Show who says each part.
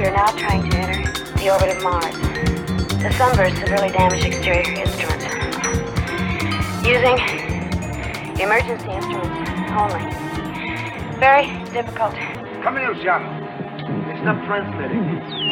Speaker 1: are now trying to enter the orbit of Mars. The sunburst severely damaged exterior instruments. Using emergency instruments only. Very difficult.
Speaker 2: Come here, Sean. Stop transmitting.